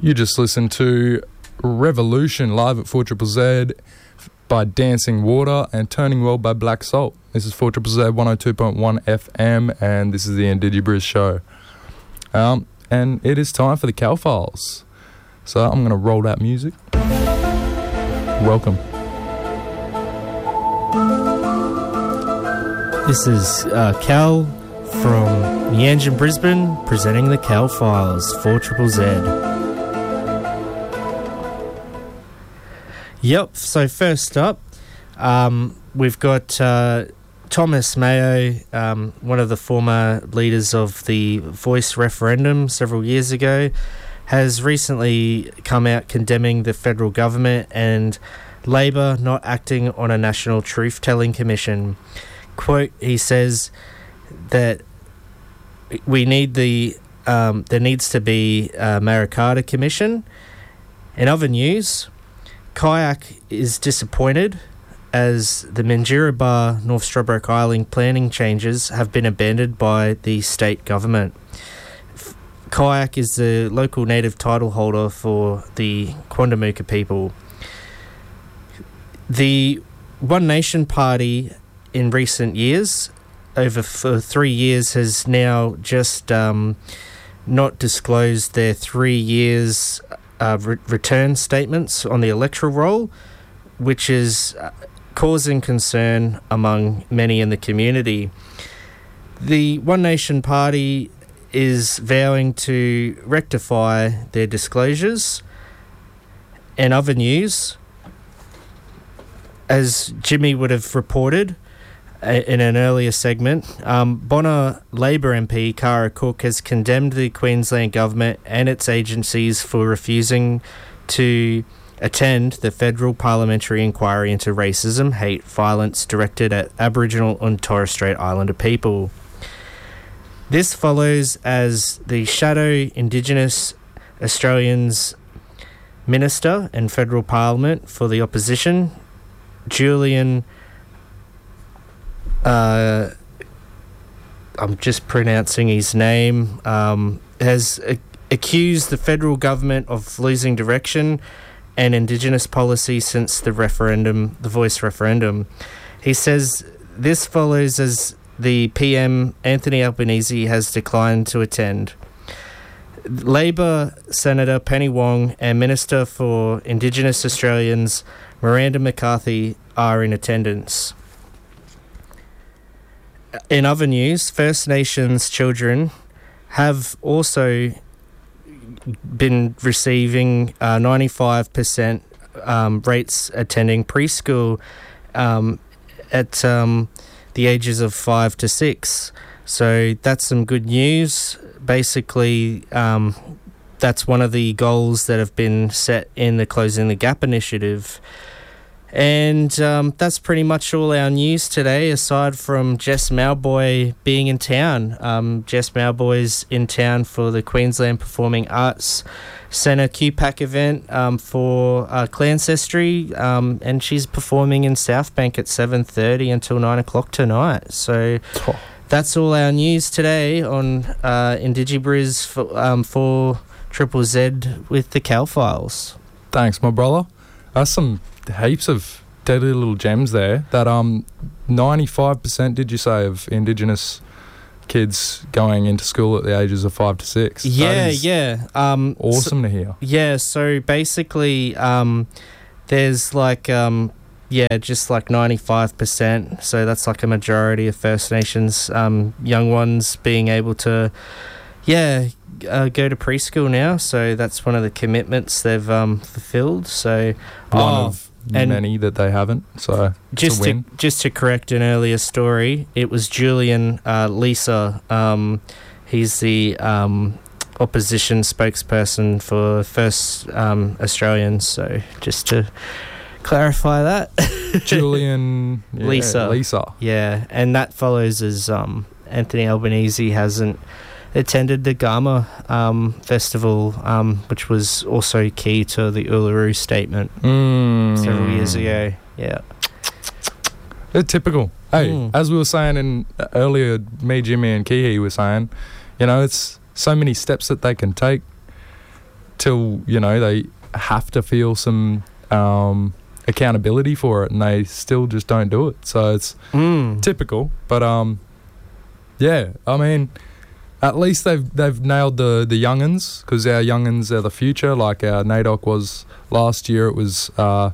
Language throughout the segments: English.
You just listened to Revolution live at 4ZZZ by Dancing Water and Turning World by Black Salt. This is 4ZZZ 102.1 FM and this is the Indigibriz show. And it is time for the Cal Files. So I'm going to roll that music. Welcome. This is Cal from Meanjin, Brisbane, presenting the Cal Files, 4ZZZ. Yep, so first up, we've got Thomas Mayo, one of the former leaders of the Voice referendum several years ago, has recently come out condemning the federal government and Labor not acting on a national truth-telling commission. Quote, he says that we need there needs to be a Maricata Commission. In other news, Kayak is disappointed as the Minjerribah North Stradbroke Island planning changes have been abandoned by the state government. Kayak is the local native title holder for the Quandamooka people. The One Nation Party in recent years, for 3 years, has now just not disclosed their 3 years return statements on the electoral roll, which is causing concern among many in the community. The One Nation Party is vowing to rectify their disclosures. In other news, as Jimmy would have reported in an earlier segment, Bonner Labor MP Cara Cook has condemned the Queensland government and its agencies for refusing to attend the federal parliamentary inquiry into racism, hate, violence directed at Aboriginal and Torres Strait Islander people. This follows as the shadow Indigenous Australians Minister in federal parliament for the opposition, Julian, I'm just pronouncing his name, has accused the federal government of losing direction and Indigenous policy since the Voice referendum. He says this follows as the PM, Anthony Albanese, has declined to attend. Labor Senator Penny Wong and Minister for Indigenous Australians Miranda McCarthy are in attendance. In other news, First Nations children have also been receiving 95% rates attending preschool at the ages of 5 to 6. So that's some good news. Basically, that's one of the goals that have been set in the Closing the Gap initiative. And that's pretty much all our news today, aside from Jess Mauboy being in town. Jess Mauboy's in town for the Queensland Performing Arts Centre QPAC event for Clancestry, and she's performing in Southbank at 7:30 until 9 o'clock tonight. So that's all our news today on Indigibriz for Triple Z with the Cal Files. Thanks, my brother. That's some heaps of deadly little gems there. That 95%, did you say, of Indigenous kids going into school at the ages of 5 to 6? Yeah. Awesome to hear. Yeah, so basically there's like just like 95%. So that's like a majority of First Nations young ones being able to go to preschool now. So that's one of the commitments they've fulfilled. So one of many that they haven't. So just to correct an earlier story, it was Julian Lisa. He's the opposition spokesperson for First Australians. So just to clarify that, Julian Lisa. Yeah, and that follows as Anthony Albanese hasn't attended the Gama festival, which was also key to the Uluru Statement several years ago. Yeah. They're typical. Hey, as we were saying earlier, me, Jimmy and Kihi were saying, it's so many steps that they can take till, you know, they have to feel some accountability for it, and they still just don't do it. So it's typical. But yeah, I mean, at least they've nailed the young'uns, because our young'uns are the future. Like our NAIDOC was last year. It was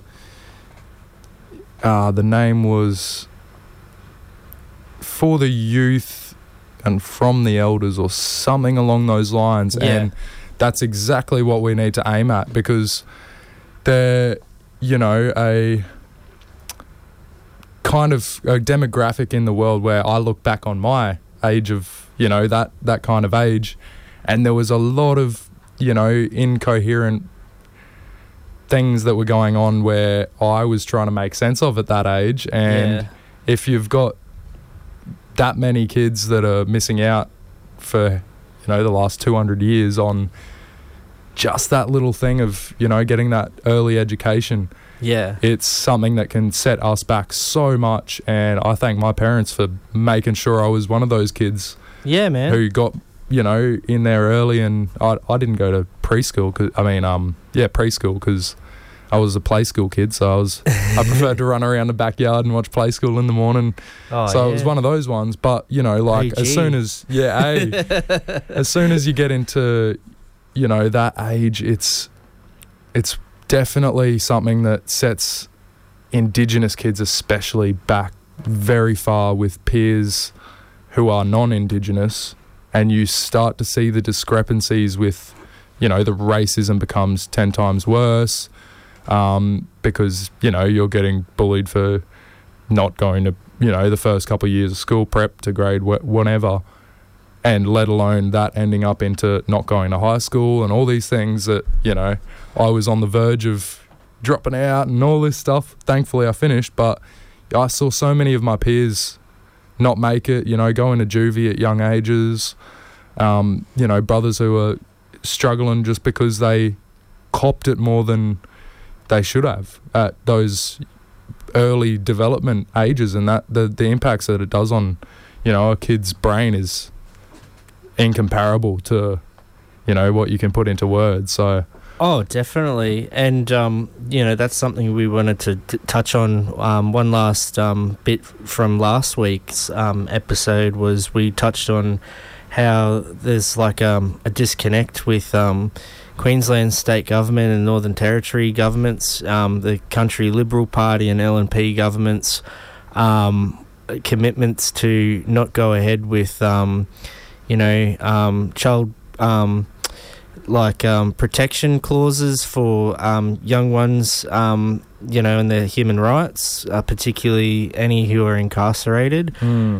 the name was For the Youth and From the Elders, or something along those lines. Yeah. And that's exactly what we need to aim at, because they're, you know, a kind of a demographic in the world where I look back on my age of, you know, that kind of age, and there was a lot of, you know, incoherent things that were going on where I was trying to make sense of at that age. And if you've got that many kids that are missing out for, you know, the last 200 years on just that little thing of, you know, getting that early education, it's something that can set us back so much. And I thank my parents for making sure I was one of those kids who got, you know, in there early. And I didn't go to preschool, preschool, because I was a play school kid, so I preferred to run around the backyard and watch play school in the morning. It was one of those ones. But, you know, like as soon as as soon as you get into, you know, that age, it's definitely something that sets Indigenous kids especially back very far with peers who are non-Indigenous, and you start to see the discrepancies with, you know, the racism becomes 10 times worse, because, you know, you're getting bullied for not going to, you know, the first couple of years of school, prep to grade whatever, and let alone that ending up into not going to high school and all these things that, you know, I was on the verge of dropping out and all this stuff. Thankfully I finished, but I saw so many of my peers not make it, you know, go into juvie at young ages, you know, brothers who are struggling just because they copped it more than they should have at those early development ages, and that the impacts that it does on, you know, a kid's brain is incomparable to, you know, what you can put into words. So definitely. And you know, that's something we wanted to touch on. One last bit from last week's episode was we touched on how there's like a disconnect with Queensland state government and Northern Territory governments, the country Liberal Party and LNP governments, commitments to not go ahead with, you know, child protection clauses for young ones, you know, and their human rights, particularly any who are incarcerated.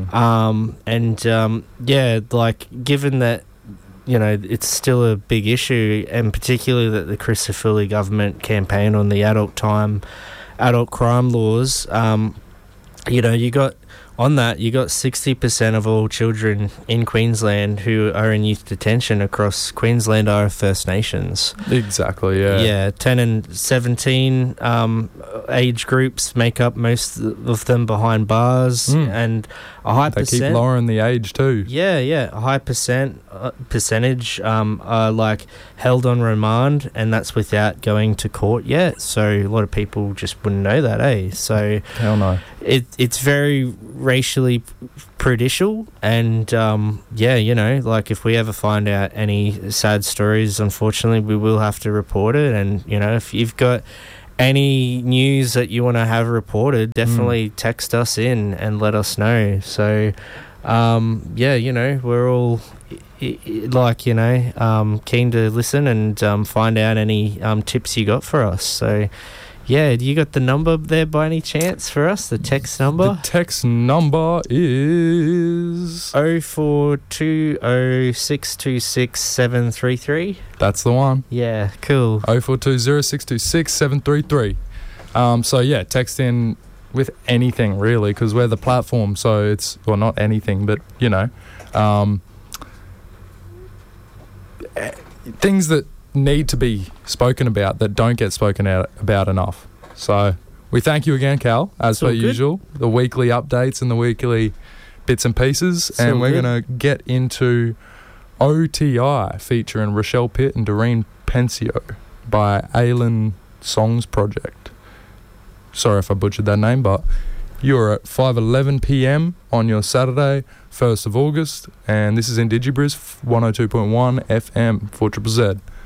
Given that, you know, it's still a big issue, and particularly that the Christophilly government campaign on the adult crime laws, you know, you got 60% of all children in Queensland who are in youth detention across Queensland are First Nations. Exactly, yeah. Yeah, 10 and 17 age groups make up most of them behind bars, and a high percent... They keep lowering the age too. Yeah, a high percentage are like held on remand, and that's without going to court yet. So a lot of people just wouldn't know that, eh? So hell no. It's very racially prejudicial, and you know, like if we ever find out any sad stories, unfortunately we will have to report it. And you know, if you've got any news that you want to have reported, definitely text us in and let us know. So you know, we're all like, you know, keen to listen and find out any tips you got for us. So yeah, you got the number there by any chance for us? The text number? The text number is 0420626733. That's the one. Yeah, cool. 0420626733. So yeah, text in with anything really, because we're the platform. So it's, well, not anything, but you know, things that need to be spoken about that don't get spoken about enough. So we thank you again, Cal, as per usual, the weekly updates and the weekly bits and pieces. And we're going to get into OTI featuring Rochelle Pitt and Doreen Pensio by Aylin Songs Project. Sorry if I butchered that name, but you're at 5:11 p.m. on your Saturday, 1st of August, and this is Indigibriz 102.1 FM for Triple Z.